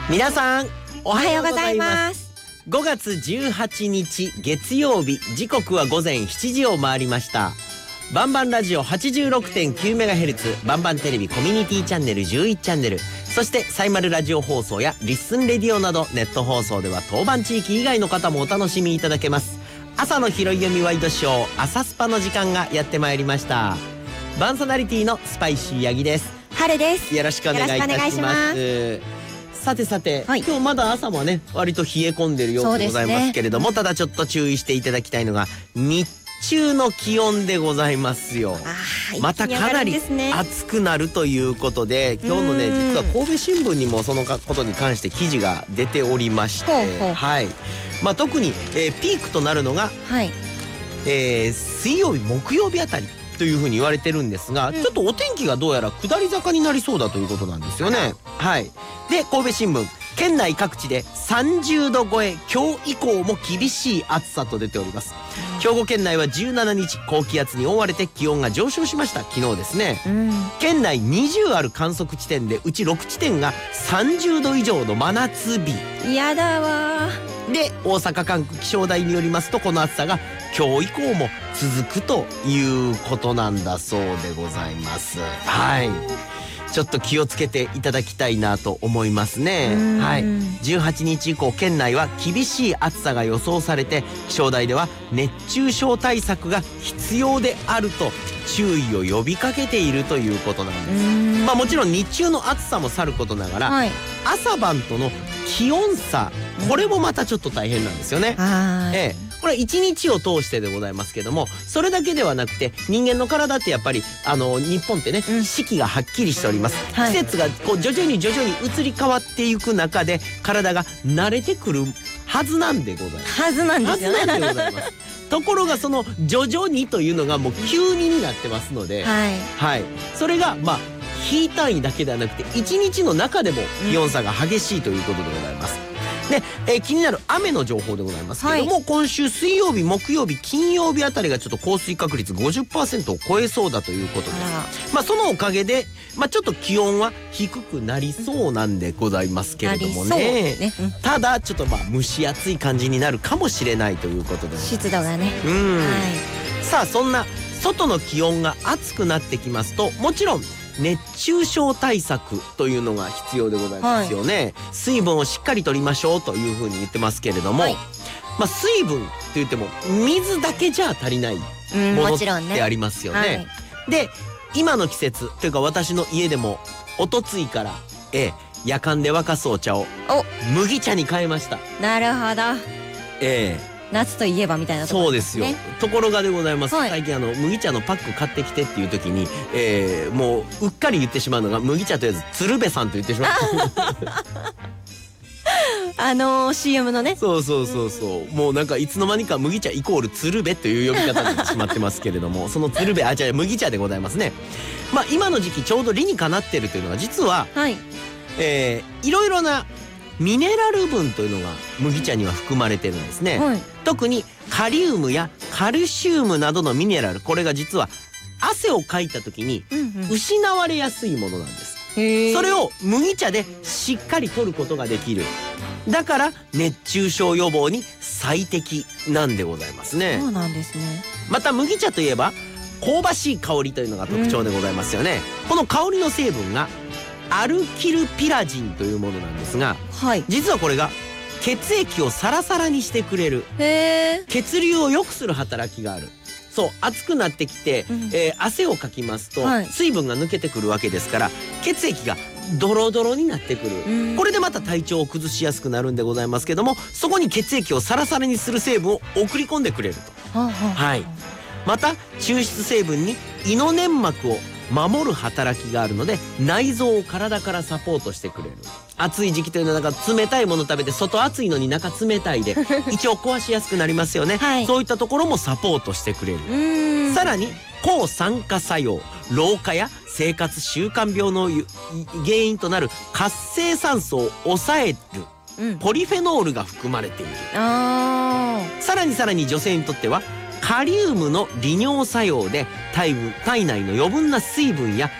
皆さんおはようございます。 す。 5月18日月曜日、時刻は午前7時を回りました。バンバンラジオ 86.9MHz、 バンバンテレビコミュニティチャンネル11チャンネル、そしてサイマルラジオ放送やリッスンレディオなどネット放送では当番地域以外の方もお楽しみいただけます。朝の拾い読みワイドショー、朝スパの時間がやってまいりました。バンソナリティのスパイシーヤギです。 春です。 よろしくお願いいたします。さてさて、今日まだ朝はね割と冷え込んでるようでございますけれども、ただちょっと注意していただきたいのが日中の気温でございますよ。またかなり暑くなるということで、今日のね実は神戸新聞にもそのことに関して記事が出ておりまして、特に、ピークとなるのが、水曜日木曜日あたりというふうに言われてるんですが、ちょっとお天気がどうやら下り坂になりそうだということなんですよね。で、神戸新聞、県内各地で30度超え、今日以降も厳しい暑さと出ております。兵庫県内は17日高気圧に覆われて気温が上昇しました。昨日ですね、県内20ある観測地点でうち6地点が30度以上の真夏日。 やだわ。 で、大阪管区気象台によりますと、この暑さが今日以降も続くということなんだそうでございます。ちょっと気をつけていただきたいなと思いますね。18日以降県内は厳しい暑さが予想されて、気象台では熱中症対策が必要であると注意を呼びかけているということなんです。もちろん日中の暑さもさることながら、朝晩との気温差、これもまたちょっと大変なんですよね。これは一日を通してでございますけども、それだけではなくて人間の体ってやっぱり日本ってね、四季がはっきりしております。季節がこう徐々に移り変わっていく中で体が慣れてくるはずなんでございます。 はずなんですよね。 ところがその徐々にというのがもう急になってますので、それが日単位だけではなくて一日の中でも気温差が激しいということでございます。で、気になる雨の情報でございますけども、今週水曜日木曜日金曜日あたりがちょっと降水確率 50% を超えそうだということです。そのおかげでちょっと気温は低くなりそうなんでございますけれどもね。ただちょっと蒸し暑い感じになるかもしれないということで、 湿度がね。 さあ、そんな外の気温が暑くなってきますと、もちろん熱中症対策というのが必要でございますよね。水分をしっかりとりましょうというふうに言ってますけれども、水分って言っても水だけじゃ足りないものってありますよね。で、今の季節というか私の家でもおとついから夜間で沸かすお茶を麦茶に変えました。 なるほど。夏といえばみたいなところ。 そうですよ。ところがでございます。最近麦茶のパック買ってきてっていう時に、もううっかり言ってしまうのが、麦茶とりあえず鶴瓶さんと言ってしまう。 CM のね。 そう。もうなんかいつの間にか麦茶イコール鶴瓶という呼び方になってしまってますけれども、その鶴瓶、麦茶でございますね。今の時期ちょうど理にかなっているというのは、実は、いろいろなミネラル分というのが麦茶には含まれてるんですね。特にカリウムやカルシウムなどのミネラル、これが実は汗をかいた時に失われやすいものなんです。それを麦茶でしっかり取ることができる。だから熱中症予防に最適なんでございますね。 そうなんですね。 また麦茶といえば香ばしい香りというのが特徴でございますよね。この香りの成分がアルキルピラジンというものなんですが、実はこれが血液をサラサラにしてくれる、血流を良くする働きがある。そう、暑くなってきて、汗をかきますと、水分が抜けてくるわけですから、血液がドロドロになってくる。これでまた体調を崩しやすくなるんでございますけども、そこに血液をサラサラにする成分を送り込んでくれると。また抽出成分に胃の粘膜を守る働きがあるので、内臓を体からサポートしてくれる。暑い時期というのはなんか冷たいもの食べて外暑いのに中冷たいで胃腸壊しやすくなりますよね。そういったところもサポートしてくれる。さらに抗酸化作用、老化や生活習慣病の原因となる活性酸素を抑えるポリフェノールが含まれている。さらに女性にとってはカリウムの利尿作用で体内の余分な水分や